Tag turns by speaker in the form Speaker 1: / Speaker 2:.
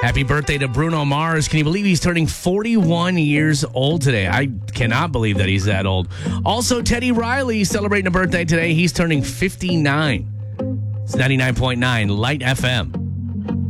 Speaker 1: Happy birthday to Bruno Mars. Can you believe he's turning 41 years old today? I cannot believe that he's that old. Also, Teddy Riley celebrating a birthday today. He's turning 59. It's 99.9 Light FM.